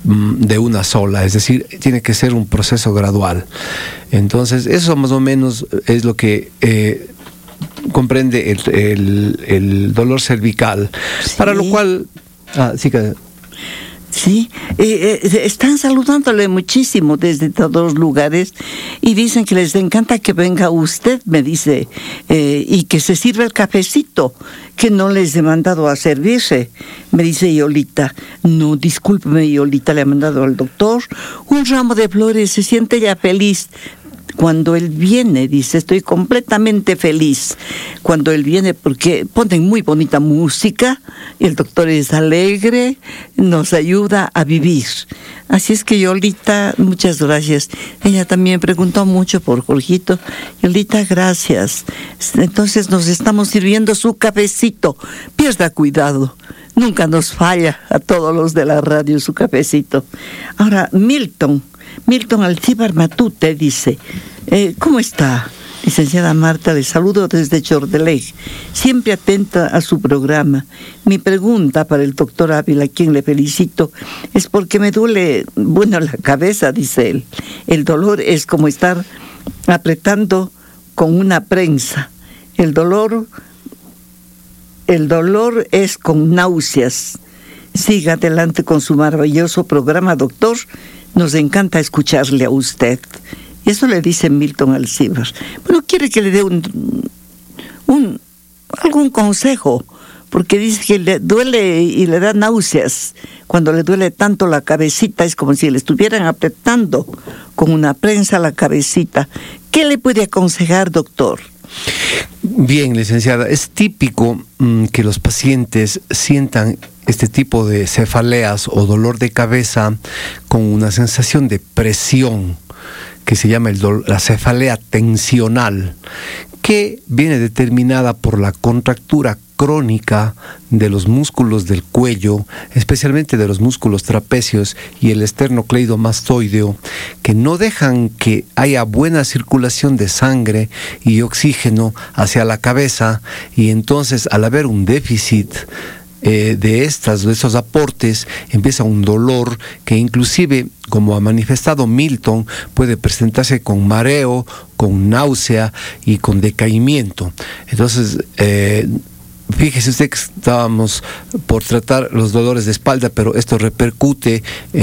de una sola, es decir, tiene que ser un proceso gradual. Entonces, eso más o menos es lo que comprende el dolor cervical, sí. Para lo cual... sí que... Sí, están saludándole muchísimo desde todos los lugares y dicen que les encanta que venga usted, me dice, y que se sirva el cafecito, que no les he mandado a servirse. Me dice Yolita, no, discúlpeme Yolita, le ha mandado al doctor un ramo de flores, se siente ya feliz. Cuando él viene, dice, estoy completamente feliz cuando él viene porque ponen muy bonita música y el doctor es alegre, nos ayuda a vivir. Así es que Yolita, muchas gracias. Ella también preguntó mucho por Jorgito. Yolita, gracias. Entonces nos estamos sirviendo su cafecito. Pierda cuidado. Nunca nos falla a todos los de la radio su cafecito. Ahora, Milton Alcíbar Matute dice, ¿cómo está? Licenciada Marta, le saludo desde Chordeley, siempre atenta a su programa. Mi pregunta para el doctor Ávila, a quien le felicito, es porque me duele, la cabeza, dice él. El dolor es como estar apretando con una prensa. El dolor es con náuseas. Siga adelante con su maravilloso programa, doctor. Nos encanta escucharle a usted. Y eso le dice Milton Alcíbar. Bueno, quiere que le dé algún consejo, porque dice que le duele y le da náuseas. Cuando le duele tanto la cabecita, es como si le estuvieran apretando con una prensa la cabecita. ¿Qué le puede aconsejar, doctor? Bien, licenciada, es típico que los pacientes sientan este tipo de cefaleas o dolor de cabeza con una sensación de presión que se llama la cefalea tensional, que viene determinada por la contractura crónica de los músculos del cuello, especialmente de los músculos trapecios y el esternocleidomastoideo, que no dejan que haya buena circulación de sangre y oxígeno hacia la cabeza, y entonces al haber un déficit de estos aportes, empieza un dolor que inclusive, como ha manifestado Milton, puede presentarse con mareo, con náusea y con decaimiento. Entonces, fíjese usted que estábamos por tratar los dolores de espalda, pero esto repercute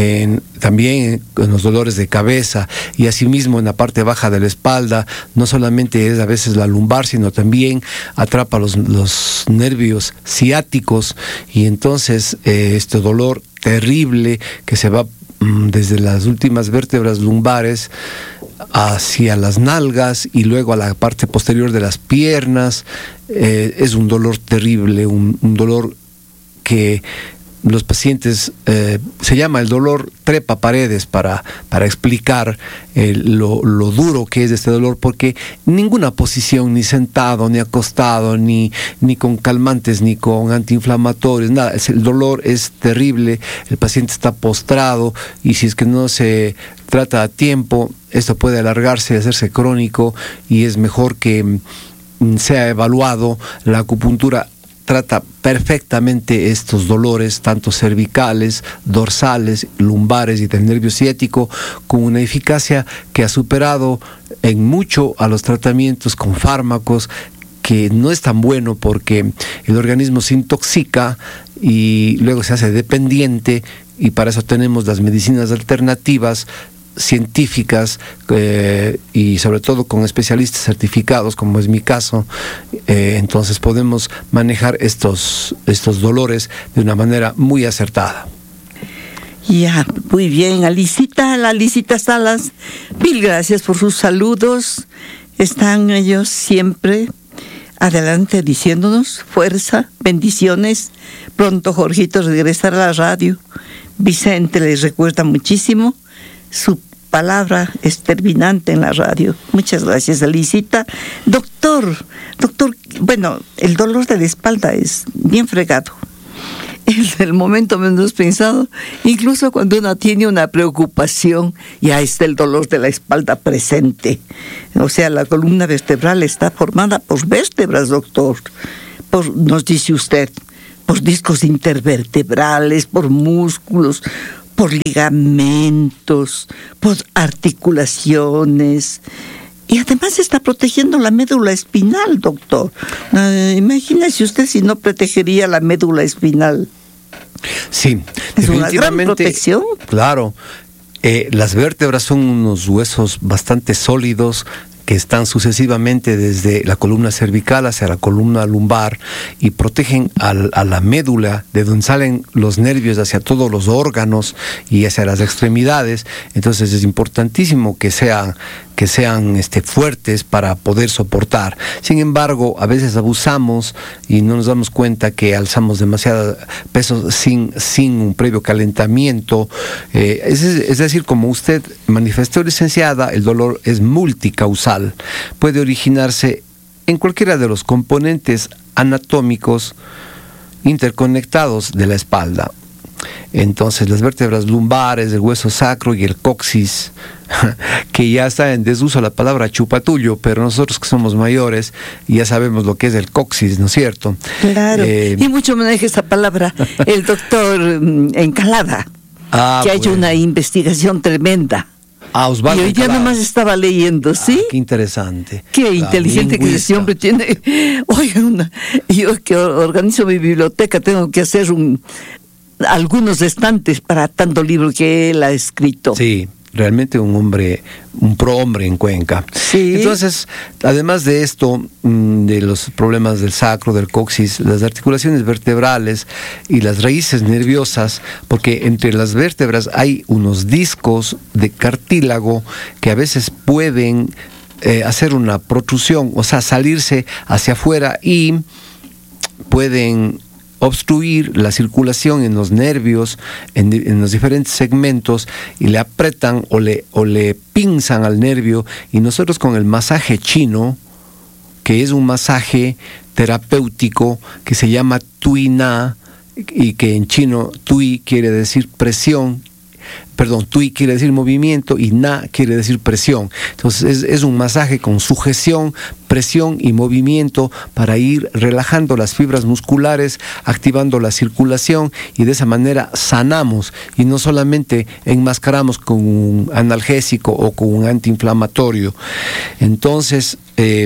también en los dolores de cabeza y asimismo en la parte baja de la espalda. No solamente es a veces la lumbar, sino también atrapa los nervios ciáticos, y entonces este dolor terrible que se va desde las últimas vértebras lumbares hacia las nalgas y luego a la parte posterior de las piernas, es un dolor terrible, un dolor que los pacientes, se llama el dolor trepa paredes para explicar lo duro que es este dolor, porque ninguna posición, ni sentado, ni acostado, ni con calmantes, ni con antiinflamatorios, nada, el dolor es terrible, el paciente está postrado, y si es que no se trata a tiempo, esto puede alargarse y hacerse crónico, y es mejor que sea evaluado. La acupuntura trata perfectamente estos dolores, tanto cervicales, dorsales, lumbares y del nervio ciático, con una eficacia que ha superado en mucho a los tratamientos con fármacos, que no es tan bueno porque el organismo se intoxica y luego se hace dependiente, y para eso tenemos las medicinas alternativas científicas, y sobre todo con especialistas certificados, como es mi caso. Entonces podemos manejar estos dolores de una manera muy acertada. Ya, muy bien. La Licita Salas, mil gracias por sus saludos. Están ellos siempre adelante diciéndonos fuerza, bendiciones. Pronto Jorgito regresará a la radio. Vicente les recuerda muchísimo. Su palabra es terminante en la radio. Muchas gracias, Alicita. Doctor, bueno, el dolor de la espalda es bien fregado. Es el momento menos pensado. Incluso cuando uno tiene una preocupación, ya está el dolor de la espalda presente. O sea, la columna vertebral está formada por vértebras, doctor. Nos dice usted, por discos intervertebrales, por músculos, por ligamentos, por articulaciones. Y además está protegiendo la médula espinal, doctor. Imagínese usted si no protegería la médula espinal. Sí, es una gran protección. Claro, las vértebras son unos huesos bastante sólidos que están sucesivamente desde la columna cervical hacia la columna lumbar y protegen a la médula, de donde salen los nervios hacia todos los órganos y hacia las extremidades. Entonces es importantísimo que sean fuertes para poder soportar. Sin embargo, a veces abusamos y no nos damos cuenta que alzamos demasiado peso sin un previo calentamiento. Es decir, como usted manifestó, licenciada, el dolor es multicausal. Puede originarse en cualquiera de los componentes anatómicos interconectados de la espalda. Entonces las vértebras lumbares, el hueso sacro y el coxis, que ya está en desuso la palabra chupatullo, pero nosotros que somos mayores ya sabemos lo que es el coxis, ¿no es cierto? Claro, y mucho maneja esa palabra el doctor Encalada, que ha hecho una investigación tremenda. Osvaldo y hoy ya nomás estaba leyendo, ¿sí? Qué interesante. Qué inteligente que ese hombre tiene. Oiga, yo que organizo mi biblioteca tengo que hacer algunos estantes para tanto libro que él ha escrito. Sí, realmente un prohombre en Cuenca. Sí. Entonces, además de esto, de los problemas del sacro, del coxis, las articulaciones vertebrales y las raíces nerviosas, porque entre las vértebras hay unos discos de cartílago que a veces pueden hacer una protrusión, o sea, salirse hacia afuera y pueden obstruir la circulación en los nervios, en los diferentes segmentos, y le apretan o le pinzan al nervio. Y nosotros con el masaje chino, que es un masaje terapéutico que se llama Tui Na, y que en chino Tui quiere decir presión, Tui quiere decir movimiento y Na quiere decir presión. Entonces es un masaje con sujeción, presión y movimiento para ir relajando las fibras musculares, activando la circulación, y de esa manera sanamos y no solamente enmascaramos con un analgésico o con un antiinflamatorio. Entonces,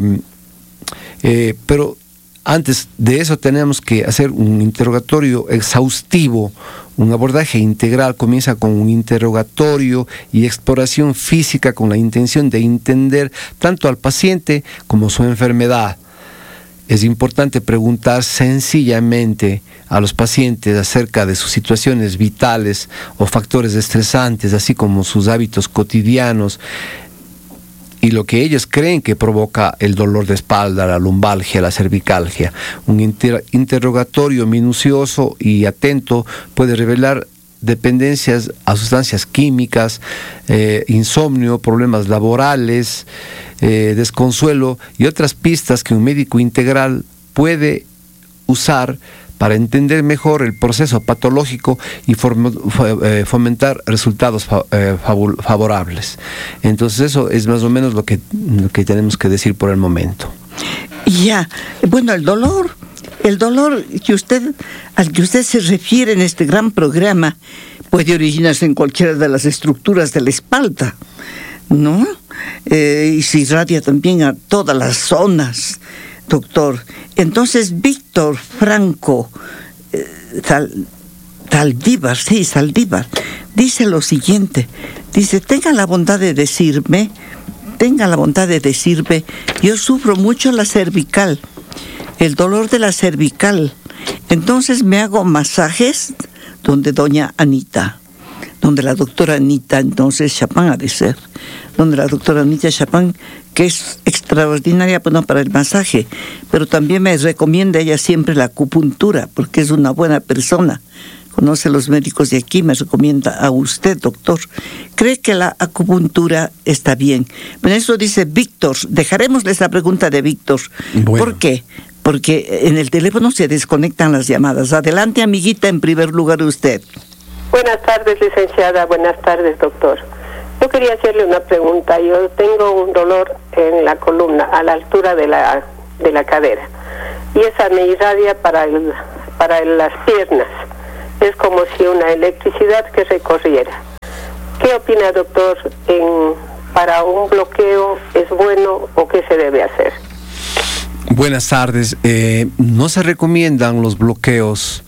pero antes de eso tenemos que hacer un interrogatorio exhaustivo. Un abordaje integral comienza con un interrogatorio y exploración física con la intención de entender tanto al paciente como su enfermedad. Es importante preguntar sencillamente a los pacientes acerca de sus situaciones vitales o factores estresantes, así como sus hábitos cotidianos y lo que ellos creen que provoca el dolor de espalda, la lumbalgia, la cervicalgia. Un interrogatorio minucioso y atento puede revelar dependencias a sustancias químicas, insomnio, problemas laborales, desconsuelo y otras pistas que un médico integral puede usar para entender mejor el proceso patológico y fomentar resultados favorables. Entonces eso es más o menos lo que tenemos que decir por el momento. Ya, bueno, el dolor al que usted se refiere en este gran programa puede originarse en cualquiera de las estructuras de la espalda, ¿no? Y se irradia también a todas las zonas, doctor. Entonces, Víctor Franco Saldívar, dice lo siguiente, dice, tenga la bondad de decirme, yo sufro mucho la cervical, el dolor de la cervical, entonces me hago masajes donde doña Anita, donde la doctora Anita, entonces Chapán ha de ser, donde la doctora Anita Chapán, que es extraordinaria, bueno, para el masaje, pero también me recomienda ella siempre la acupuntura, porque es una buena persona, conoce a los médicos de aquí, me recomienda a usted, doctor. ¿Cree que la acupuntura está bien? Bueno, eso dice Víctor, dejaremosle esa pregunta de Víctor. Bueno. ¿Por qué? Porque en el teléfono se desconectan las llamadas. Adelante, amiguita, en primer lugar usted. Buenas tardes, licenciada. Buenas tardes, doctor. Yo quería hacerle una pregunta. Yo tengo un dolor en la columna, a la altura de la cadera. Y esa me irradia para las piernas. es como si una electricidad que recorriera. ¿Qué opina, doctor? ¿Para un bloqueo es bueno o qué se debe hacer? Buenas tardes. No se recomiendan los bloqueos.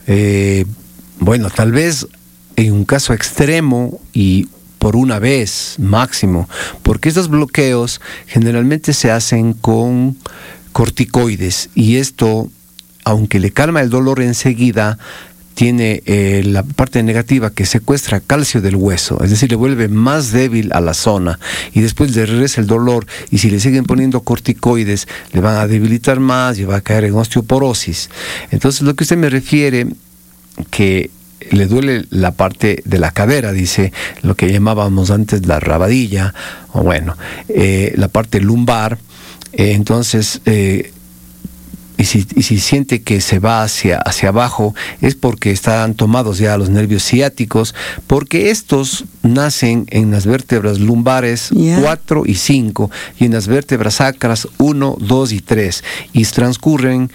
Bueno, tal vez en un caso extremo y por una vez máximo, porque estos bloqueos generalmente se hacen con corticoides y esto, aunque le calma el dolor enseguida, tiene la parte negativa que secuestra calcio del hueso, es decir, le vuelve más débil a la zona y después le regresa el dolor, y si le siguen poniendo corticoides le van a debilitar más y va a caer en osteoporosis. Entonces, lo que usted me refiere, que le duele la parte de la cadera, dice, lo que llamábamos antes la rabadilla, o bueno, la parte lumbar, entonces... Y si siente que se va hacia abajo, es porque están tomados ya los nervios ciáticos, porque estos nacen en las vértebras lumbares 4 y 5, y en las vértebras sacras 1, 2 y 3, y transcurren,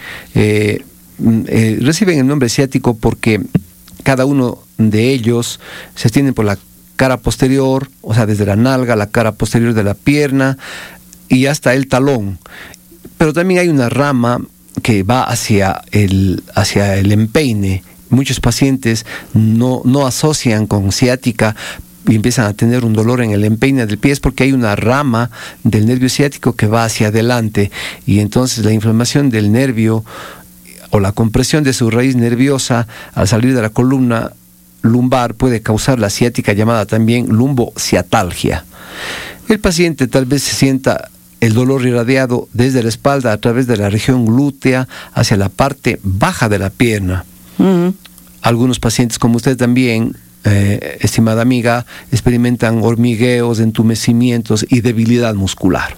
reciben el nombre ciático porque cada uno de ellos se extienden por la cara posterior, o sea, desde la nalga, la cara posterior de la pierna, y hasta el talón. Pero también hay una rama que va hacia el empeine. Muchos pacientes no asocian con ciática y empiezan a tener un dolor en el empeine del pie, es porque hay una rama del nervio ciático que va hacia adelante, y entonces la inflamación del nervio o la compresión de su raíz nerviosa al salir de la columna lumbar puede causar la ciática, llamada también lumbociatalgia. El paciente tal vez se sienta el dolor irradiado desde la espalda a través de la región glútea hacia la parte baja de la pierna. Algunos pacientes, como usted también, estimada amiga, experimentan hormigueos, entumecimientos y debilidad muscular.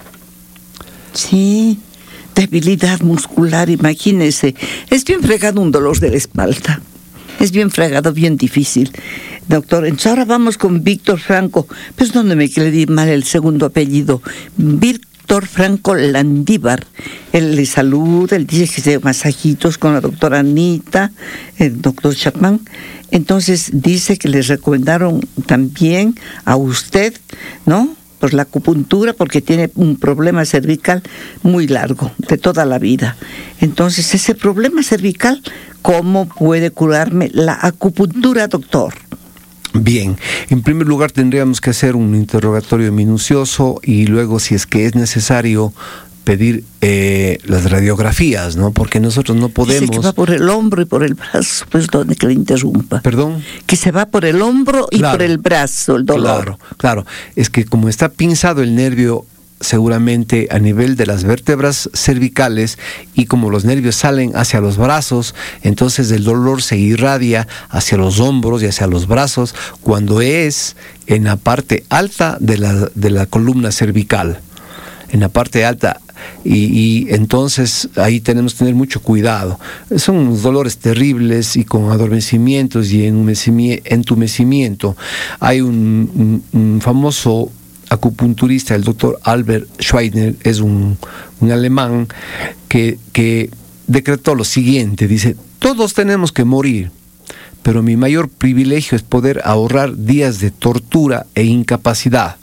Sí, debilidad muscular, imagínese. Es bien fregado un dolor de la espalda. Es bien fregado, bien difícil. Doctor, entonces ahora vamos con Víctor Franco. Pues donde me quedé mal el segundo apellido. Víctor Franco Landívar. Él le saluda, él dice que se masajitos con la doctora Anita, el doctor Chapman. Entonces dice que les recomendaron también a usted, ¿no?, por la acupuntura, porque tiene un problema cervical muy largo, de toda la vida. Entonces, ese problema cervical, ¿cómo puede curarme la acupuntura, doctor? Bien, en primer lugar tendríamos que hacer un interrogatorio minucioso y luego, si es que es necesario, pedir las radiografías, ¿no? Porque nosotros no podemos... Dice que va por el hombro y por el brazo, pues donde que le interrumpa. ¿Perdón? Que se va por el hombro y por el brazo, el dolor. Claro. Es que como está pinzado el nervio, seguramente a nivel de las vértebras cervicales, y como los nervios salen hacia los brazos, entonces el dolor se irradia hacia los hombros y hacia los brazos, cuando es en la parte alta de la columna cervical. En la parte alta, y entonces ahí tenemos que tener mucho cuidado. Son unos dolores terribles y con adormecimientos y entumecimiento. Hay un famoso acupunturista, el doctor Albert Schweitzer, es un alemán que decretó lo siguiente, dice: todos tenemos que morir, pero mi mayor privilegio es poder ahorrar días de tortura e incapacidad.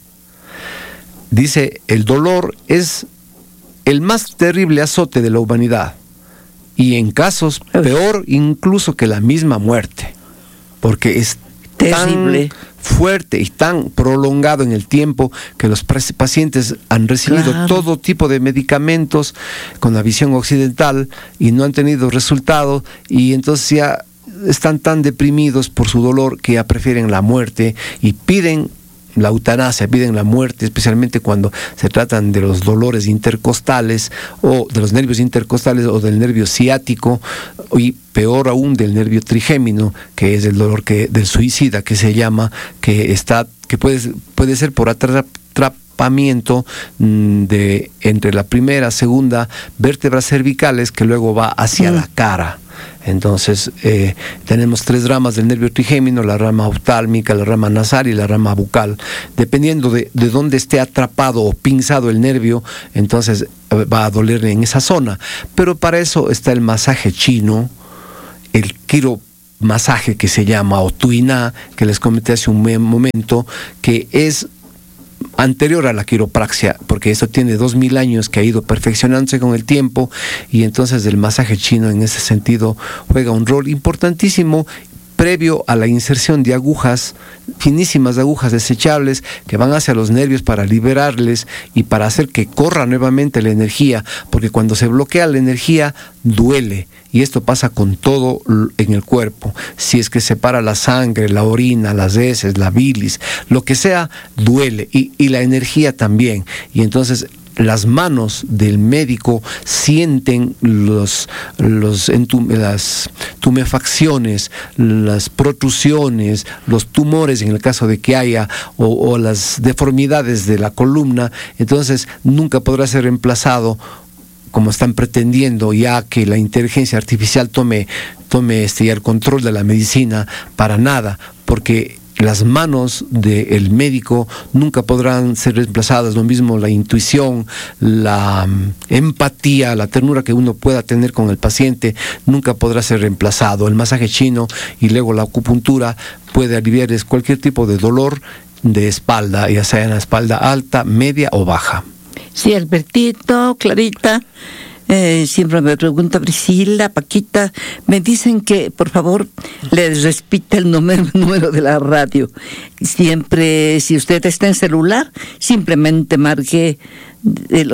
Dice, el dolor es el más terrible azote de la humanidad, y en casos peor incluso que la misma muerte, porque es terrible, tan fuerte y tan prolongado en el tiempo que los pacientes han recibido todo tipo de medicamentos con la visión occidental y no han tenido resultado, y entonces ya están tan deprimidos por su dolor que ya prefieren la muerte y piden la eutanasia, piden la muerte, especialmente cuando se tratan de los dolores intercostales o de los nervios intercostales o del nervio ciático, y peor aún del nervio trigémino, que es el dolor del suicida, que se llama, que puede ser por atrapamiento entre la primera, segunda vértebras cervicales, que luego va hacia la cara. Entonces tenemos 3 ramas del nervio trigémino: la rama oftálmica, la rama nasal y la rama bucal. Dependiendo de dónde esté atrapado o pinzado el nervio, entonces va a doler en esa zona. Pero para eso está el masaje chino, el masaje que se llama o tuiná, que les comenté hace un momento, que es anterior a la quiropraxia, porque esto tiene 2000 años que ha ido perfeccionándose con el tiempo, y entonces el masaje chino en ese sentido juega un rol importantísimo previo a la inserción de agujas, finísimas agujas desechables que van hacia los nervios para liberarles y para hacer que corra nuevamente la energía, porque cuando se bloquea la energía duele, y esto pasa con todo en el cuerpo. Si es que separa la sangre, la orina, las heces, la bilis, lo que sea, duele, y la energía también, y entonces las manos del médico sienten las tumefacciones, las protrusiones, los tumores en el caso de que haya, o las deformidades de la columna. Entonces nunca podrá ser reemplazado, como están pretendiendo, ya que la inteligencia artificial tome ya el control de la medicina, para nada, porque las manos del médico nunca podrán ser reemplazadas. Lo mismo la intuición, la empatía, la ternura que uno pueda tener con el paciente nunca podrá ser reemplazado. El masaje chino y luego la acupuntura puede aliviarles cualquier tipo de dolor de espalda, ya sea en la espalda alta, media o baja. Sí, Albertito, Clarita, siempre me pregunta Priscila, Paquita, me dicen que por favor les repita el número de la radio. Siempre, si usted está en celular, simplemente marque el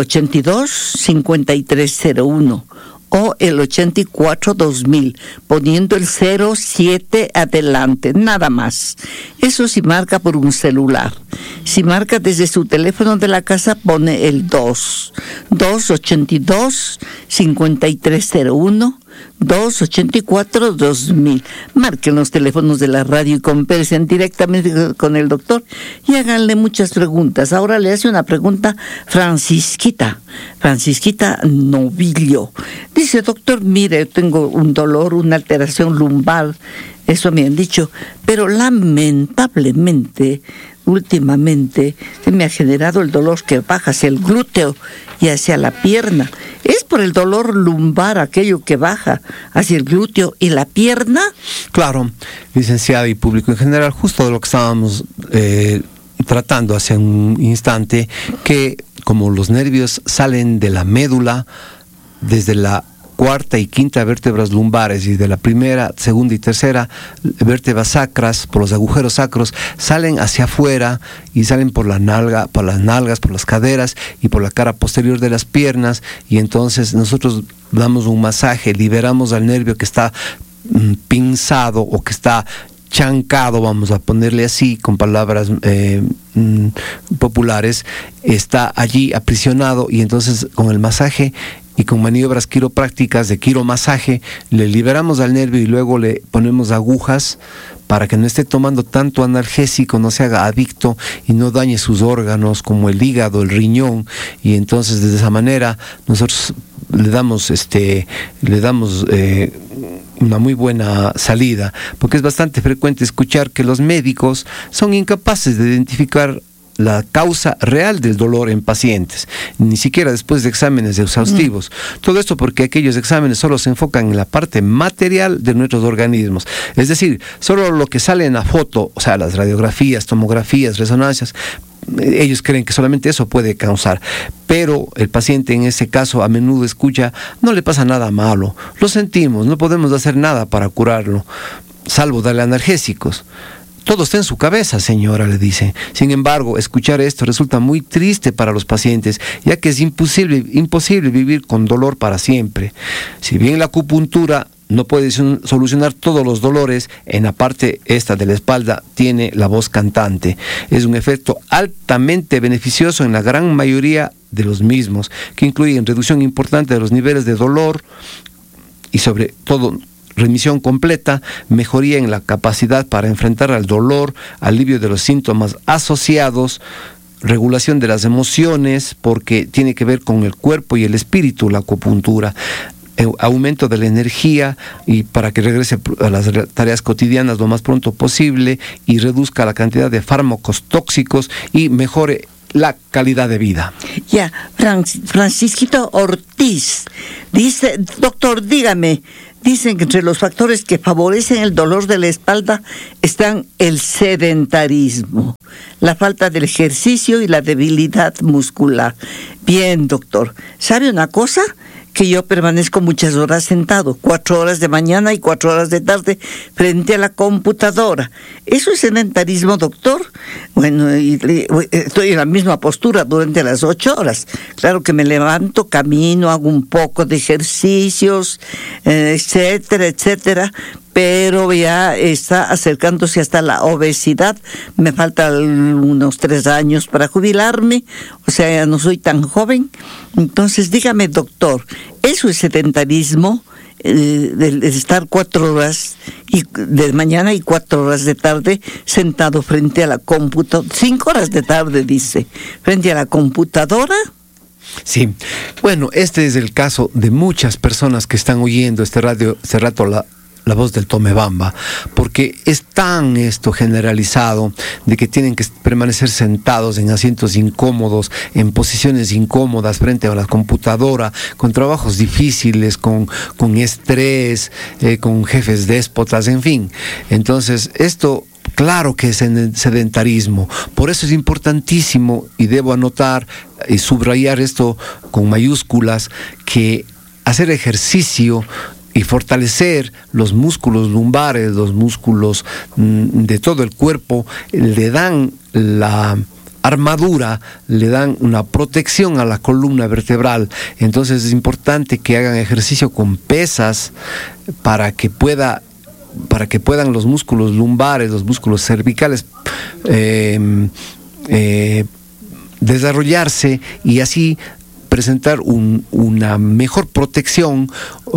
82-5301 o el 84-2000, poniendo el 07 adelante, nada más. Eso si marca por un celular. Si marca desde su teléfono de la casa, pone el 282-5301, 284-2000. Marquen los teléfonos de la radio y conversen directamente con el doctor y háganle muchas preguntas. Ahora le hace una pregunta Francisquita Novillo. Dice: doctor, mire, tengo un dolor, una alteración lumbar, eso me han dicho, pero lamentablemente últimamente se me ha generado el dolor que baja hacia el glúteo y hacia la pierna. ¿Es por el dolor lumbar aquello que baja hacia el glúteo y la pierna? Claro, licenciada y público en general, justo de lo que estábamos tratando hace un instante, que como los nervios salen de la médula, desde la cuarta y quinta vértebras lumbares y de la primera, segunda y tercera vértebras sacras, por los agujeros sacros, salen hacia afuera y salen por la nalga, por las nalgas, por las caderas y por la cara posterior de las piernas, y entonces nosotros damos un masaje, liberamos al nervio que está pinzado o que está chancado, vamos a ponerle así con palabras populares, está allí aprisionado, y entonces con el masaje y con maniobras quiroprácticas de quiromasaje le liberamos al nervio y luego le ponemos agujas para que no esté tomando tanto analgésico, no se haga adicto y no dañe sus órganos como el hígado, el riñón, y entonces de esa manera nosotros le damos una muy buena salida, porque es bastante frecuente escuchar que los médicos son incapaces de identificar la causa real del dolor en pacientes, ni siquiera después de exámenes exhaustivos. Todo esto porque aquellos exámenes solo se enfocan en la parte material de nuestros organismos, es decir, solo lo que sale en la foto, o sea, las radiografías, tomografías, resonancias. Ellos creen que solamente eso puede causar, pero el paciente en ese caso a menudo escucha: no le pasa nada malo, lo sentimos, no podemos hacer nada para curarlo, salvo darle analgésicos. Todo está en su cabeza, señora, le dice. Sin embargo, escuchar esto resulta muy triste para los pacientes, ya que es imposible vivir con dolor para siempre. Si bien la acupuntura no puede solucionar todos los dolores, en la parte esta de la espalda tiene la voz cantante. Es un efecto altamente beneficioso en la gran mayoría de los mismos, que incluyen reducción importante de los niveles de dolor y sobre todo remisión completa, mejoría en la capacidad para enfrentar al dolor, alivio de los síntomas asociados, regulación de las emociones, porque tiene que ver con el cuerpo y el espíritu la acupuntura, aumento de la energía y para que regrese a las tareas cotidianas lo más pronto posible y reduzca la cantidad de fármacos tóxicos y mejore la calidad de vida. Ya, Francisquito Ortiz dice, doctor, dígame, dicen que entre los factores que favorecen el dolor de la espalda están el sedentarismo, la falta del ejercicio y la debilidad muscular. Bien, doctor, ¿sabe una cosa? Que yo permanezco muchas horas sentado, 4 horas de mañana y 4 horas de tarde frente a la computadora. ¿Eso es sedentarismo, doctor? Bueno, estoy en la misma postura durante las 8 horas. Claro que me levanto, camino, hago un poco de ejercicios, etcétera, etcétera, pero ya está acercándose hasta la obesidad. Me faltan unos 3 años para jubilarme, o sea, ya no soy tan joven. Entonces, dígame, doctor, ¿eso es sedentarismo? De estar 4 horas de mañana y 4 horas de tarde sentado frente a la computadora, 5 horas de tarde, dice, frente a la computadora. Sí, bueno, este es el caso de muchas personas que están oyendo este rato la voz del Tomebamba, porque es tan esto generalizado de que tienen que permanecer sentados en asientos incómodos, en posiciones incómodas frente a la computadora, con trabajos difíciles, con estrés, con jefes déspotas, en fin. Entonces, esto claro que es sedentarismo. Por eso es importantísimo, y debo anotar y subrayar esto con mayúsculas, que hacer ejercicio y fortalecer los músculos lumbares, los músculos de todo el cuerpo, le dan la armadura, le dan una protección a la columna vertebral. Entonces es importante que hagan ejercicio con pesas para que puedan los músculos lumbares, los músculos cervicales desarrollarse y así presentar una mejor protección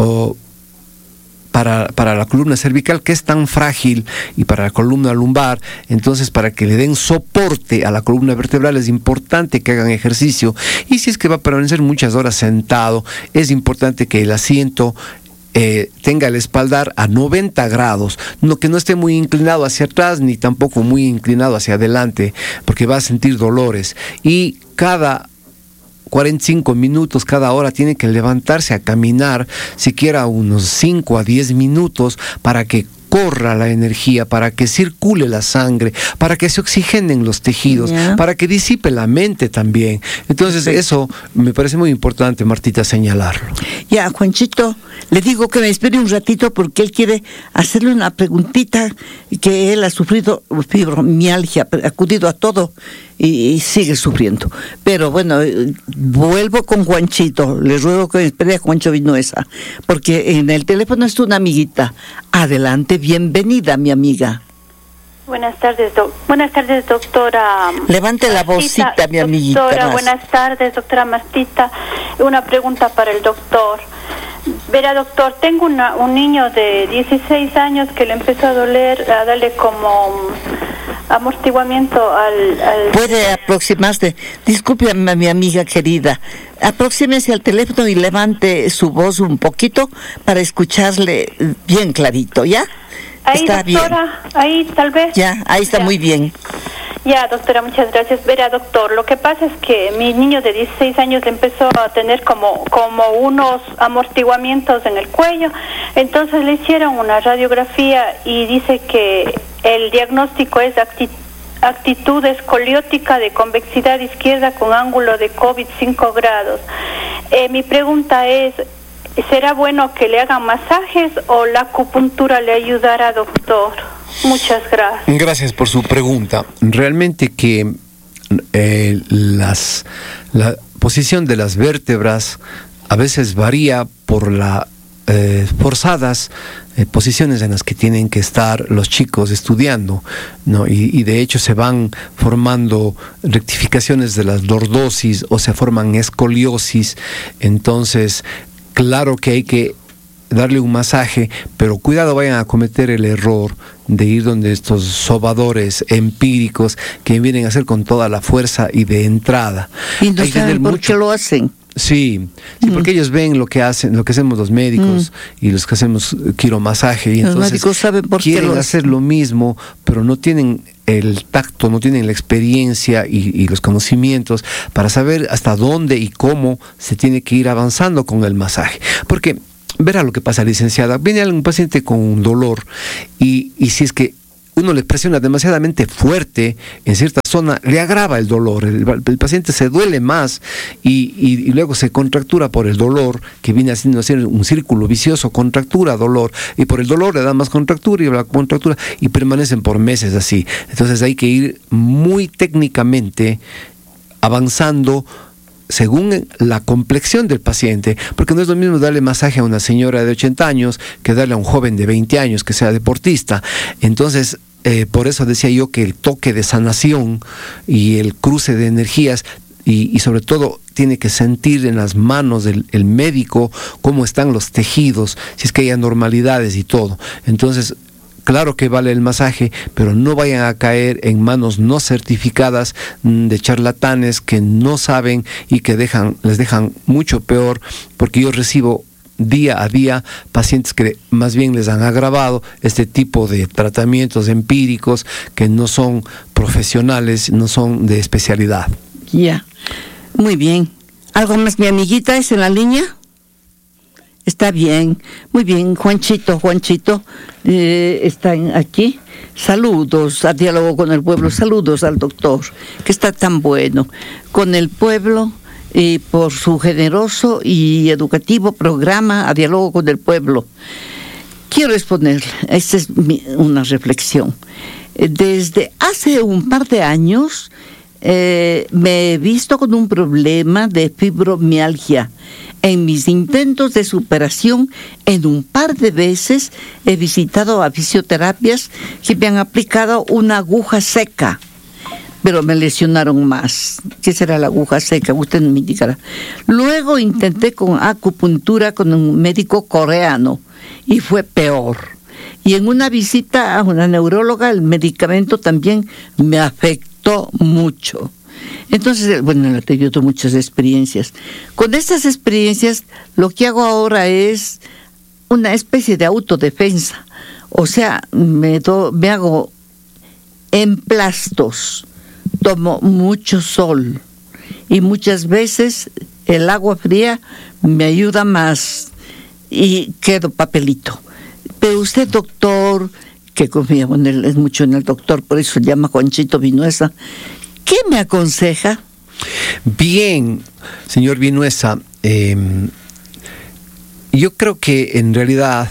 para la columna cervical, que es tan frágil, y para la columna lumbar. Entonces, para que le den soporte a la columna vertebral es importante que hagan ejercicio, y si es que va a permanecer muchas horas sentado, es importante que el asiento tenga el espaldar a 90 grados, que no esté muy inclinado hacia atrás ni tampoco muy inclinado hacia adelante, porque va a sentir dolores. Y cada 45 minutos, cada hora, tiene que levantarse a caminar, siquiera unos 5 a 10 minutos, para que corra la energía, para que circule la sangre, para que se oxigenen los tejidos, para que disipe la mente también. Entonces, eso me parece muy importante, Martita, señalarlo. Ya, Juanchito, le digo que me espere un ratito porque él quiere hacerle una preguntita, que él ha sufrido fibromialgia, ha acudido a todo y sigue sufriendo. Pero bueno, vuelvo con Juanchito. Le ruego que me espere a Juancho Vinuesa, porque en el teléfono está una amiguita. Adelante, bienvenida, mi amiga. Buenas tardes, doctora. Levante la vocita, mi amiguita. Doctora, buenas tardes, doctora Martita. Una pregunta para el doctor. Verá, doctor, tengo un niño de 16 años que le empezó a darle como amortiguamiento al... Puede aproximarse, discúlpeme, mi amiga querida, aproxímese al teléfono y levante su voz un poquito para escucharle bien clarito, ¿ya? Ahí, está doctora, bien. Ahí tal vez. Ya, ahí está muy bien. Ya, doctora, muchas gracias. Verá, doctor, lo que pasa es que mi niño de 16 años empezó a tener como unos amortiguamientos en el cuello. Entonces le hicieron una radiografía y dice que el diagnóstico es actitud escoliótica de convexidad izquierda con ángulo de COVID 5 grados. Mi pregunta es, ¿será bueno que le hagan masajes o la acupuntura le ayudará, doctor? Muchas gracias. Gracias por su pregunta. Realmente que la posición de las vértebras a veces varía por las forzadas posiciones en las que tienen que estar los chicos estudiando, ¿no? Y de hecho se van formando rectificaciones de las lordosis o se forman escoliosis. Entonces, claro que hay que darle un masaje, pero cuidado, vayan a cometer el error de ir donde estos sobadores empíricos que vienen a hacer con toda la fuerza y de entrada. Y no saben por qué lo hacen. Sí, porque ellos ven lo que hacemos los médicos y los que hacemos quiromasaje, y los entonces médicos saben por quieren qué hacer lo mismo, pero no tienen el tacto, no tienen la experiencia y los conocimientos para saber hasta dónde y cómo se tiene que ir avanzando con el masaje. Porque verá lo que pasa, licenciada, viene un paciente con un dolor y si es que uno le presiona demasiadamente fuerte en cierta zona, le agrava el dolor, el paciente se duele más y luego se contractura por el dolor, que viene haciendo un círculo vicioso, contractura, dolor, y por el dolor le da más contractura y la contractura, y permanecen por meses así. Entonces hay que ir muy técnicamente avanzando según la complexión del paciente, porque no es lo mismo darle masaje a una señora de 80 años que darle a un joven de 20 años que sea deportista. Entonces, por eso decía yo que el toque de sanación y el cruce de energías y sobre todo tiene que sentir en las manos del médico cómo están los tejidos, si es que hay anormalidades y todo. Entonces, claro que vale el masaje, pero no vayan a caer en manos no certificadas de charlatanes que no saben y que les dejan mucho peor, porque yo recibo día a día pacientes que más bien les han agravado este tipo de tratamientos empíricos que no son profesionales, no son de especialidad. Ya, muy bien. ¿Algo más, mi amiguita? ¿Es en la línea? Está bien, muy bien. Juanchito, están aquí. Saludos a Diálogo con el Pueblo, saludos al doctor, que está tan bueno con el pueblo por su generoso y educativo programa A Diálogo con el Pueblo. Quiero exponer, esta es una reflexión. Desde hace un par de años me he visto con un problema de fibromialgia. En mis intentos de superación, en un par de veces he visitado a fisioterapias que me han aplicado una aguja seca, pero me lesionaron más. ¿Qué será la aguja seca? Usted me indicará. Luego intenté con acupuntura con un médico coreano y fue peor. Y en una visita a una neuróloga, el medicamento también me afectó mucho. Entonces, bueno, he tenido muchas experiencias. Con estas experiencias, lo que hago ahora es una especie de autodefensa. O sea, me hago emplastos, tomo mucho sol y muchas veces el agua fría me ayuda más y quedo papelito. Pero usted, doctor, que confía mucho en el doctor, por eso se llama Juanchito Vinuesa, ¿qué me aconseja? Bien, señor Vinuesa, yo creo que en realidad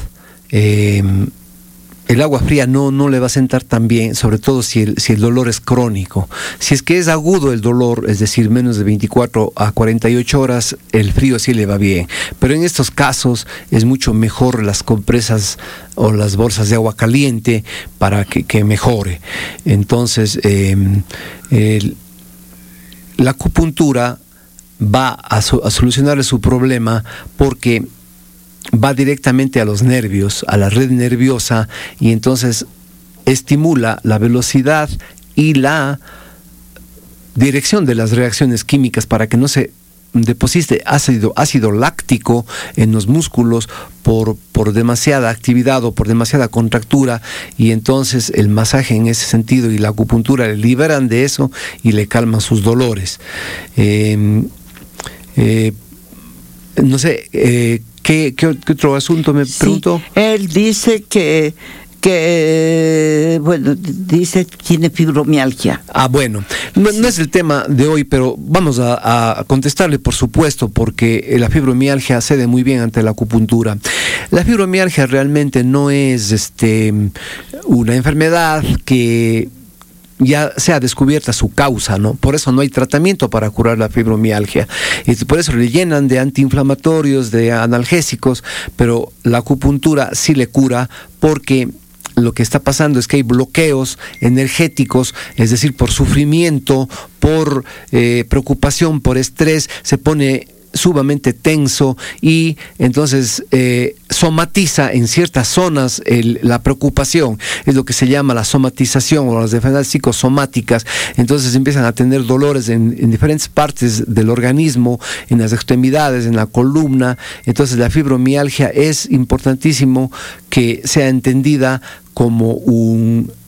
el agua fría no le va a sentar tan bien, sobre todo si el dolor es crónico. Si es que es agudo el dolor, es decir, menos de 24 a 48 horas, el frío sí le va bien. Pero en estos casos es mucho mejor las compresas o las bolsas de agua caliente para que mejore. Entonces, la acupuntura va a solucionarle su problema porque va directamente a los nervios, a la red nerviosa, y entonces estimula la velocidad y la dirección de las reacciones químicas para que no se deposite ácido láctico en los músculos por demasiada actividad o por demasiada contractura, y entonces el masaje en ese sentido y la acupuntura le liberan de eso y le calman sus dolores. No sé, ¿qué otro asunto me preguntó? Él dice que dice tiene fibromialgia. Bueno, no es el tema de hoy, pero vamos a contestarle, por supuesto, porque la fibromialgia cede muy bien ante la acupuntura. La fibromialgia realmente no es una enfermedad que ya sea descubierta su causa, ¿no? Por eso no hay tratamiento para curar la fibromialgia. Y por eso le llenan de antiinflamatorios, de analgésicos, pero la acupuntura sí le cura, porque lo que está pasando es que hay bloqueos energéticos, es decir, por sufrimiento, por preocupación, por estrés, se pone sumamente tenso y entonces somatiza en ciertas zonas la preocupación. Es lo que se llama la somatización o las enfermedades psicosomáticas. Entonces empiezan a tener dolores en diferentes partes del organismo, en las extremidades, en la columna. Entonces la fibromialgia es importantísimo que sea entendida como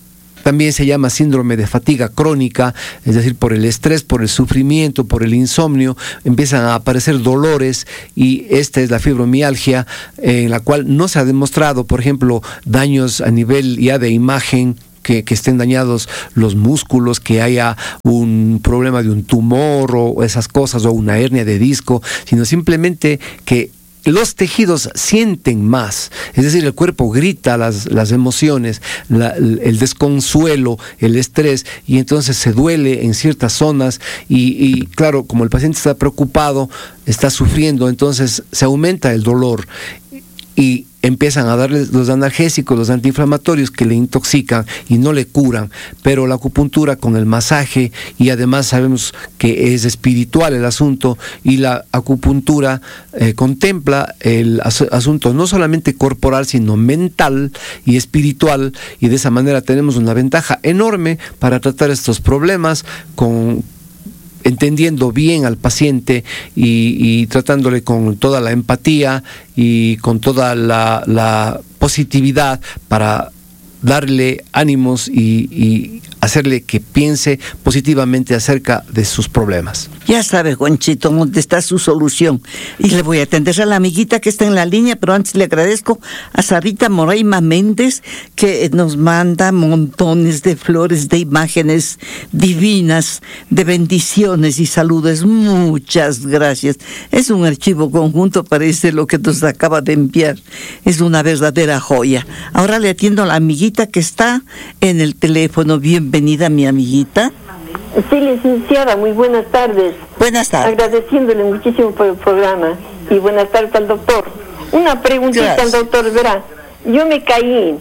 también se llama síndrome de fatiga crónica, es decir, por el estrés, por el sufrimiento, por el insomnio, empiezan a aparecer dolores, y esta es la fibromialgia, en la cual no se ha demostrado, por ejemplo, daños a nivel ya de imagen, que estén dañados los músculos, que haya un problema de un tumor o esas cosas, o una hernia de disco, sino simplemente que los tejidos sienten más, es decir, el cuerpo grita las emociones, el desconsuelo, el estrés, y entonces se duele en ciertas zonas, y claro, como el paciente está preocupado, está sufriendo, entonces se aumenta el dolor, y empiezan a darle los analgésicos, los antiinflamatorios, que le intoxican y no le curan. Pero la acupuntura con el masaje, y además sabemos que es espiritual el asunto, y la acupuntura contempla el asunto no solamente corporal, sino mental y espiritual, y de esa manera tenemos una ventaja enorme para tratar estos problemas entendiendo bien al paciente y tratándole con toda la empatía y con toda la positividad para darle ánimos y hacerle que piense positivamente acerca de sus problemas. Ya sabe, Juanchito, dónde está su solución. Y le voy a atender a la amiguita que está en la línea, pero antes le agradezco a Sarita Moreira Méndez, que nos manda montones de flores, de imágenes divinas, de bendiciones y saludos. Muchas gracias. Es un archivo conjunto, parece lo que nos acaba de enviar. Es una verdadera joya. Ahora le atiendo a la amiguita que está en el teléfono. Bienvenida, mi amiguita. Sí, licenciada, muy buenas tardes. Buenas tardes. Agradeciéndole muchísimo por el programa. Y buenas tardes al doctor. Una preguntita al doctor, verá. Yo me caí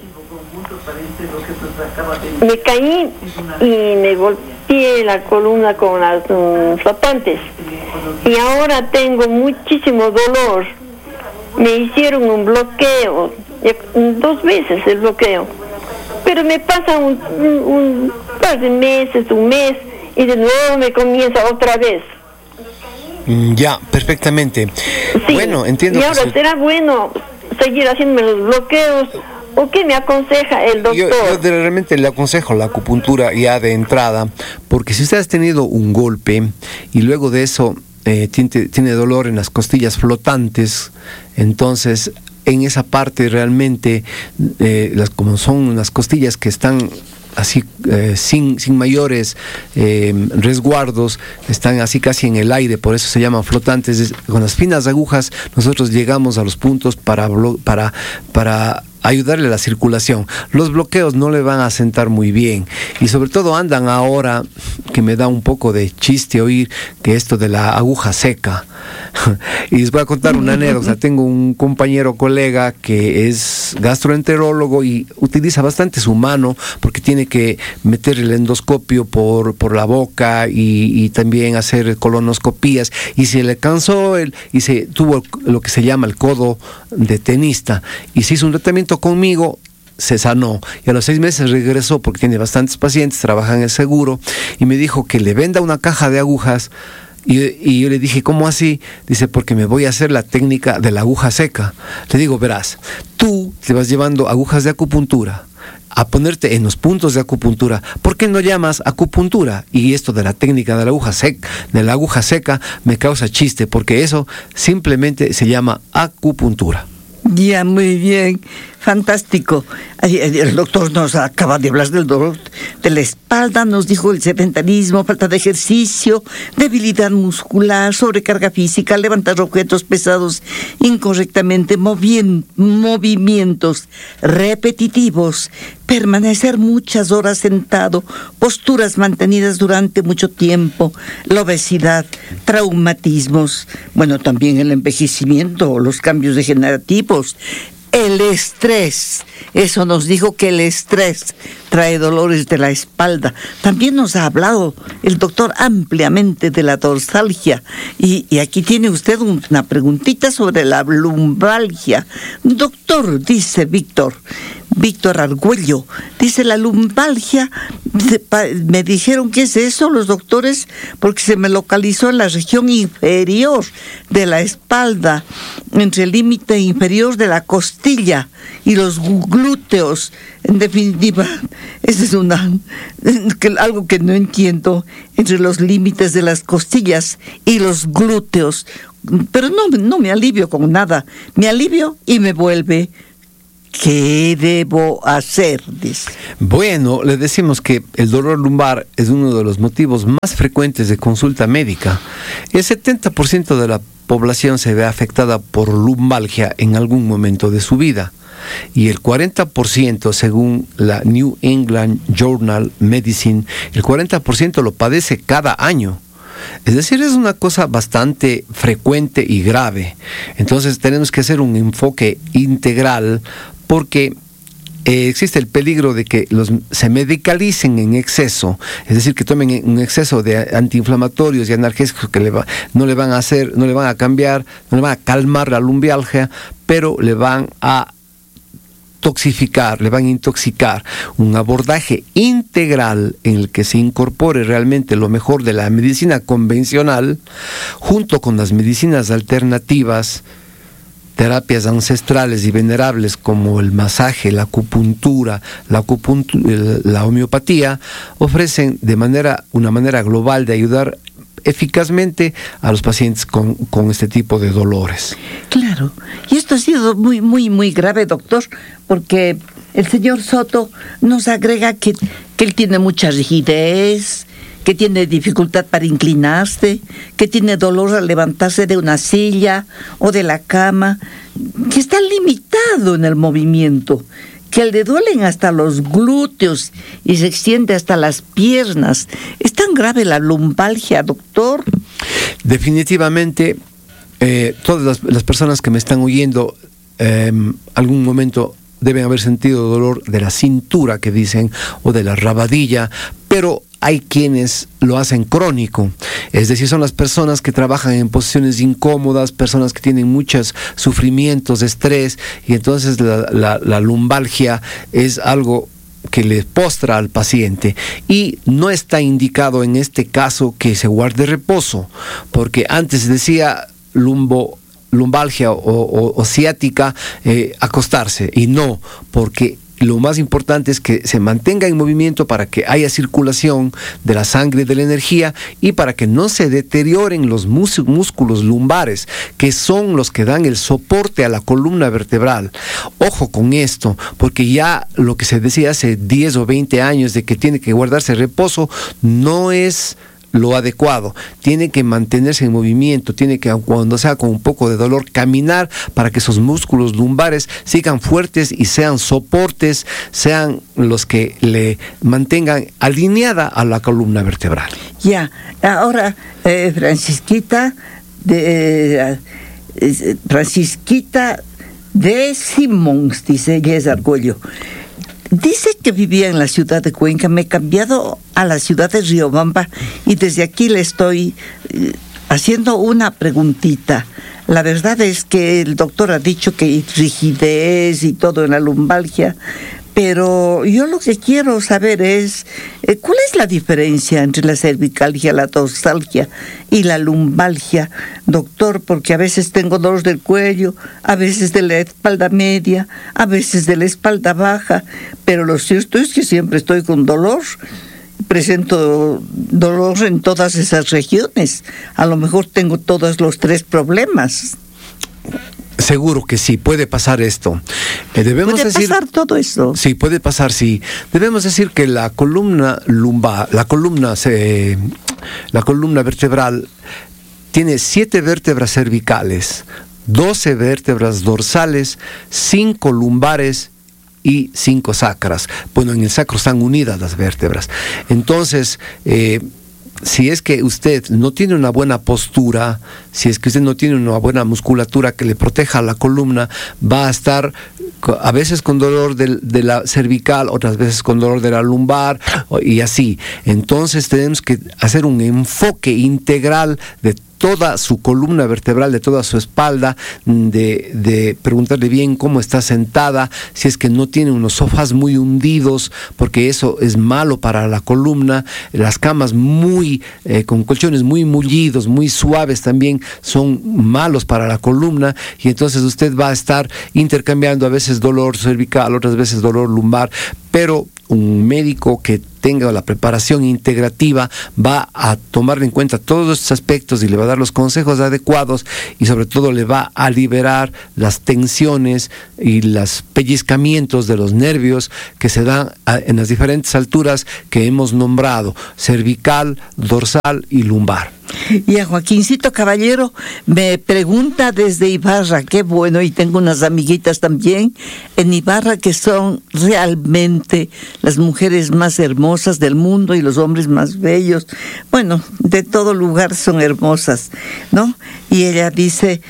y me golpeé la columna con las flotantes. Y ahora tengo muchísimo dolor. Me hicieron un bloqueo, 2 veces el bloqueo. Pero me pasa un par de meses, un mes, y de nuevo me comienza otra vez. Ya, perfectamente. Sí. Bueno, entiendo. Y ahora, ¿será bueno seguir haciéndome los bloqueos? ¿O qué me aconseja el doctor? Yo realmente le aconsejo la acupuntura ya de entrada, porque si usted ha tenido un golpe y luego de eso tiene dolor en las costillas flotantes, entonces en esa parte realmente, como son unas costillas que están así sin mayores resguardos, están así casi en el aire, por eso se llaman flotantes. Con las finas agujas nosotros llegamos a los puntos para ayudarle a la circulación. Los bloqueos no le van a sentar muy bien, y sobre todo andan ahora, que me da un poco de chiste oír que esto de la aguja seca. Y les voy a contar una anécdota. Tengo un compañero colega que es gastroenterólogo y utiliza bastante su mano, porque tiene que meter el endoscopio por la boca y también hacer colonoscopías, y se le cansó y se tuvo lo que se llama el codo de tenista, y se hizo un tratamiento conmigo, se sanó, y a los 6 meses regresó, porque tiene bastantes pacientes, trabaja en el seguro, y me dijo que le venda una caja de agujas. Y yo le dije, ¿cómo así? Dice, porque me voy a hacer la técnica de la aguja seca. Le digo, verás, tú te vas llevando agujas de acupuntura a ponerte en los puntos de acupuntura. ¿Por qué no llamas acupuntura? Y esto de la técnica de la aguja seca me causa chiste, porque eso simplemente se llama acupuntura. Ya, muy bien, fantástico. El doctor nos acaba de hablar del dolor de la espalda, nos dijo el sedentarismo, falta de ejercicio, debilidad muscular, sobrecarga física, levantar objetos pesados incorrectamente, movimientos repetitivos, permanecer muchas horas sentado, posturas mantenidas durante mucho tiempo, la obesidad, traumatismos, bueno, también el envejecimiento, los cambios degenerativos, el estrés. Eso nos dijo que el estrés trae dolores de la espalda. También nos ha hablado el doctor ampliamente de la dorsalgia. Y aquí tiene usted una preguntita sobre la lumbalgia. Doctor, dice Víctor Argüello, dice la lumbalgia, me dijeron que es eso los doctores, porque se me localizó en la región inferior de la espalda, entre el límite inferior de la costilla y los glúteos. En definitiva, eso es algo que no entiendo entre los límites de las costillas y los glúteos. Pero no me alivio con nada. Me alivio y me vuelve. ¿Qué debo hacer? Dice. Bueno, le decimos que el dolor lumbar es uno de los motivos más frecuentes de consulta médica. El 70% de la población se ve afectada por lumbalgia en algún momento de su vida. Y el 40%, según la New England Journal Medicine, el 40% lo padece cada año. Es decir, es una cosa bastante frecuente y grave. Entonces tenemos que hacer un enfoque integral porque existe el peligro de que se medicalicen en exceso, es decir, que tomen un exceso de antiinflamatorios y analgésicos que no le van a cambiar, no le van a calmar la lumbalgia, pero le van a intoxicar. Un abordaje integral en el que se incorpore realmente lo mejor de la medicina convencional junto con las medicinas alternativas, terapias ancestrales y venerables como el masaje, la acupuntura, la homeopatía, ofrecen una manera global de ayudar eficazmente a los pacientes con este tipo de dolores. Claro, y esto ha sido muy, muy, muy grave, doctor, porque el señor Soto nos agrega que él tiene mucha rigidez, que tiene dificultad para inclinarse, que tiene dolor al levantarse de una silla o de la cama, que está limitado en el movimiento, que le duelen hasta los glúteos y se extiende hasta las piernas. ¿Es tan grave la lumbalgia, doctor? Definitivamente, todas las personas que me están oyendo, algún momento deben haber sentido dolor de la cintura, que dicen, o de la rabadilla, pero hay quienes lo hacen crónico, es decir, son las personas que trabajan en posiciones incómodas, personas que tienen muchos sufrimientos, estrés, y entonces la lumbalgia es algo que le postra al paciente, y no está indicado en este caso que se guarde reposo, porque antes decía lumbalgia o ciática, acostarse, y no, porque lo más importante es que se mantenga en movimiento para que haya circulación de la sangre y de la energía y para que no se deterioren los músculos lumbares, que son los que dan el soporte a la columna vertebral. Ojo con esto, porque ya lo que se decía hace 10 o 20 años de que tiene que guardarse reposo no es lo adecuado. Tiene que mantenerse en movimiento, tiene que, cuando sea con un poco de dolor, caminar para que esos músculos lumbares sigan fuertes y sean soportes, sean los que le mantengan alineada a la columna vertebral. Ya, ahora Francisquita de Simons, dice ella, es Argüello. Dice que vivía en la ciudad de Cuenca. Me he cambiado a la ciudad de Riobamba y desde aquí le estoy haciendo una preguntita. La verdad es que el doctor ha dicho que hay rigidez y todo en la lumbalgia, pero yo lo que quiero saber es ¿cuál es la diferencia entre la cervicalgia, la dorsalgia y la lumbalgia, doctor? Porque a veces tengo dolor del cuello, a veces de la espalda media, a veces de la espalda baja, pero lo cierto es que siempre estoy con dolor. Presento dolor en todas esas regiones. A lo mejor tengo todos los tres problemas. Seguro que sí, puede pasar esto. ¿Puede pasar todo eso? Sí, puede pasar, sí. Debemos decir que la columna lumbar, la columna vertebral tiene 7 vértebras cervicales, 12 vértebras dorsales, 5 lumbares y 5 sacras. Bueno, en el sacro están unidas las vértebras. Entonces, si es que usted no tiene una buena postura, si es que usted no tiene una buena musculatura que le proteja la columna, va a estar a veces con dolor de la cervical, otras veces con dolor de la lumbar y así. Entonces tenemos que hacer un enfoque integral de toda su columna vertebral, de toda su espalda, de preguntarle bien cómo está sentada, si es que no tiene unos sofás muy hundidos, porque eso es malo para la columna. Las camas con colchones muy mullidos, muy suaves también son malos para la columna, y entonces usted va a estar intercambiando a veces dolor cervical, otras veces dolor lumbar, pero un médico que tenga la preparación integrativa va a tomar en cuenta todos estos aspectos y le va a dar los consejos adecuados, y sobre todo le va a liberar las tensiones y los pellizcamientos de los nervios que se dan en las diferentes alturas que hemos nombrado: cervical, dorsal y lumbar. Y a Joaquincito Caballero me pregunta desde Ibarra, qué bueno, y tengo unas amiguitas también en Ibarra que son realmente las mujeres más hermosas del mundo y los hombres más bellos. Bueno, de todo lugar son hermosas, ¿no? Y ella dice,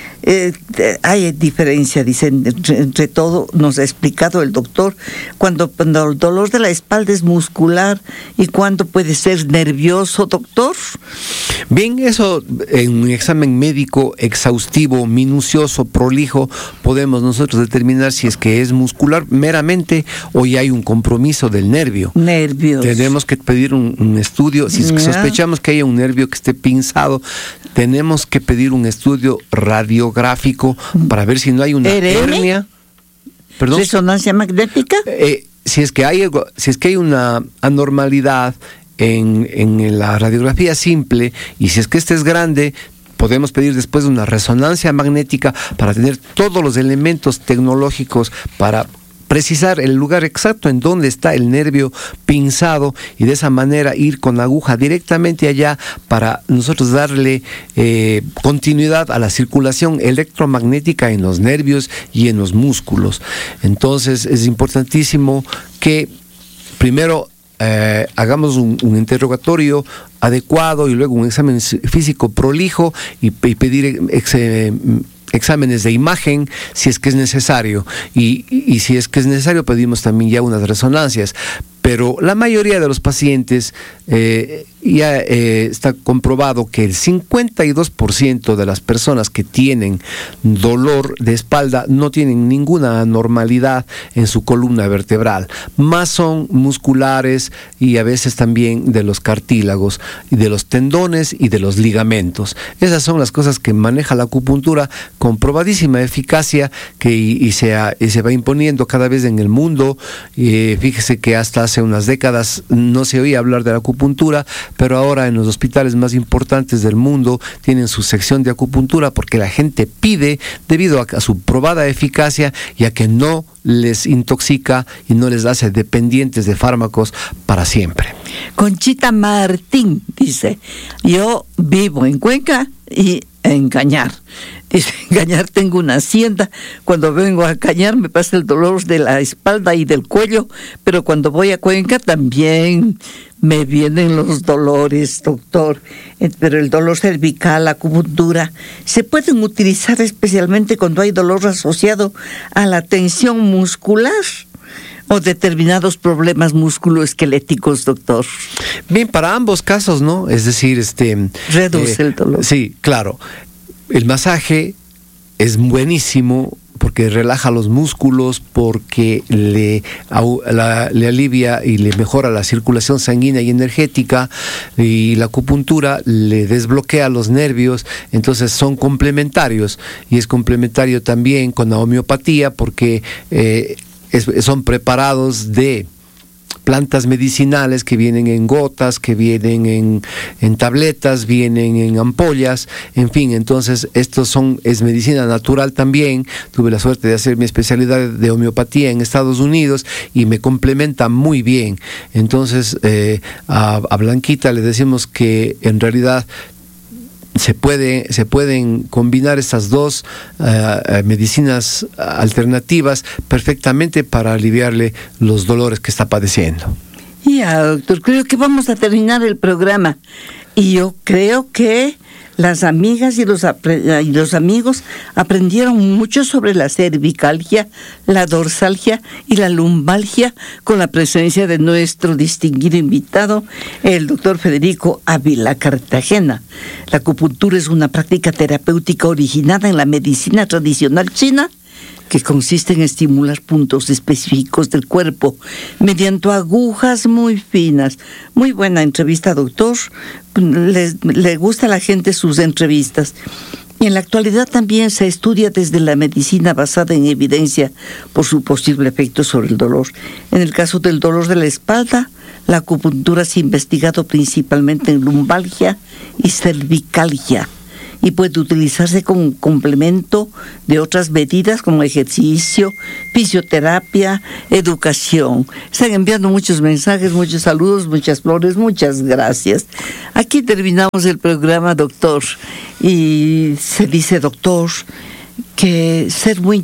hay diferencia, dice, entre todo, nos ha explicado el doctor, cuando el dolor de la espalda es muscular y cuando puede ser nervioso, doctor. Bien, eso en un examen médico exhaustivo, minucioso, prolijo, podemos nosotros determinar si es que es muscular meramente o ya hay un compromiso del nervio. Nervios. Tenemos que pedir un estudio. Si es que sospechamos que haya un nervio que esté pinzado, tenemos que pedir un estudio radiográfico para ver si no hay una hernia. ¿Perdón? ¿Resonancia magnética? Si es que hay una anormalidad en la radiografía simple, y si es que este es grande, podemos pedir después una resonancia magnética para tener todos los elementos tecnológicos para precisar el lugar exacto en donde está el nervio pinzado, y de esa manera ir con la aguja directamente allá para nosotros darle continuidad a la circulación electromagnética en los nervios y en los músculos. Entonces es importantísimo que primero hagamos un interrogatorio adecuado y luego un examen físico prolijo y pedir exámenes de imagen si es que es necesario, y si es que es necesario pedimos también ya unas resonancias. Pero la mayoría de los pacientes ya está comprobado que el 52% de las personas que tienen dolor de espalda no tienen ninguna anormalidad en su columna vertebral, más son musculares y a veces también de los cartílagos y de los tendones y de los ligamentos. Esas son las cosas que maneja la acupuntura con probadísima eficacia y se va imponiendo cada vez en el mundo. Fíjese que hasta hace unas décadas no se oía hablar de la acupuntura, pero ahora en los hospitales más importantes del mundo tienen su sección de acupuntura porque la gente pide, debido a su probada eficacia y a que no les intoxica y no les hace dependientes de fármacos para siempre. Conchita Martín dice, yo vivo en Cuenca y en Cañar. Dice, en Cañar tengo una hacienda. Cuando vengo a Cañar me pasa el dolor de la espalda y del cuello, pero cuando voy a Cuenca también me vienen los dolores, doctor. Pero el dolor cervical, la acupuntura, se pueden utilizar especialmente cuando hay dolor asociado a la tensión muscular o determinados problemas musculoesqueléticos, doctor. Bien, para ambos casos, ¿no? Es decir, reduce el dolor. Sí, claro. El masaje es buenísimo porque relaja los músculos, porque le alivia y le mejora la circulación sanguínea y energética, y la acupuntura le desbloquea los nervios. Entonces son complementarios, y es complementario también con la homeopatía porque son preparados de plantas medicinales que vienen en gotas, que vienen en tabletas, vienen en ampollas, en fin. Entonces es medicina natural también. Tuve la suerte de hacer mi especialidad de homeopatía en Estados Unidos y me complementa muy bien. Entonces a Blanquita le decimos que en realidad se pueden combinar estas dos medicinas alternativas perfectamente para aliviarle los dolores que está padeciendo. Ya, doctor, creo que vamos a terminar el programa. Y yo creo que Las amigas y los amigos aprendieron mucho sobre la cervicalgia, la dorsalgia y la lumbalgia con la presencia de nuestro distinguido invitado, el doctor Federico Ávila Cartagena. La acupuntura es una práctica terapéutica originada en la medicina tradicional china que consiste en estimular puntos específicos del cuerpo mediante agujas muy finas. Muy buena entrevista, doctor. Le gusta a la gente sus entrevistas. Y en la actualidad también se estudia desde la medicina basada en evidencia por su posible efecto sobre el dolor. En el caso del dolor de la espalda, la acupuntura se ha investigado principalmente en lumbalgia y cervicalgia, y puede utilizarse como complemento de otras medidas como ejercicio, fisioterapia, educación. Están enviando muchos mensajes, muchos saludos, muchas flores, muchas gracias. Aquí terminamos el programa, doctor, y se dice, doctor, que ser muy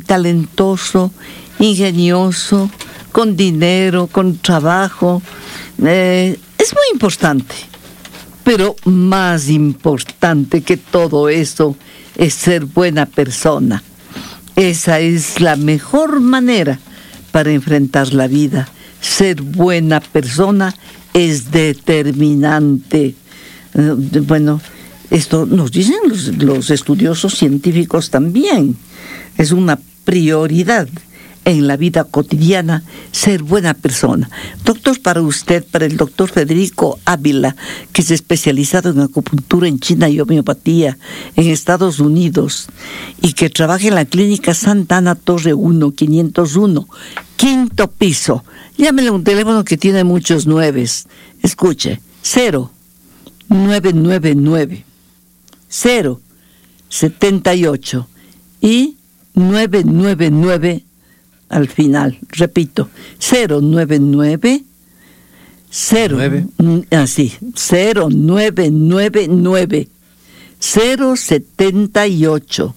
talentoso, con dinero, con trabajo, es muy importante. Pero más importante que todo eso es ser buena persona. Esa es la mejor manera para enfrentar la vida. Ser buena persona es determinante. Bueno, esto nos dicen los estudiosos científicos también. Es una prioridad en la vida cotidiana ser buena persona. Doctor, para usted, para el doctor Federico Ávila, que es especializado en acupuntura en China y homeopatía en Estados Unidos y que trabaja en la clínica Santa Ana Torre 1, 501, quinto piso. Llámele un teléfono que tiene muchos nueves. Escuche, 0999 078 y 999 al final. Repito, 099 0999 078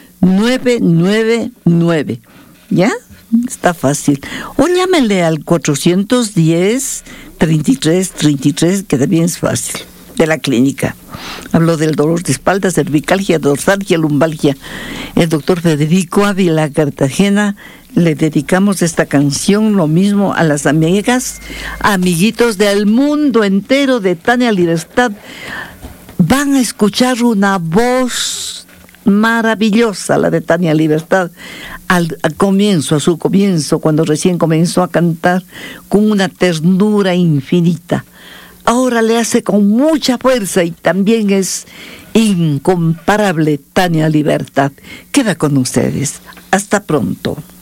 999. ¿Ya? Está fácil. O llámele al 410-3333, que también es fácil, de la clínica. Habló del dolor de espalda, cervicalgia, dorsalgia, lumbalgia. El doctor Federico Ávila Cartagena. Le dedicamos esta canción, lo mismo a las amigas, amiguitos del mundo entero de Tania Libertad. Van a escuchar una voz maravillosa, la de Tania Libertad, a su comienzo, cuando recién comenzó a cantar, con una ternura infinita. Ahora le hace con mucha fuerza y también es incomparable Tania Libertad. Queda con ustedes. Hasta pronto.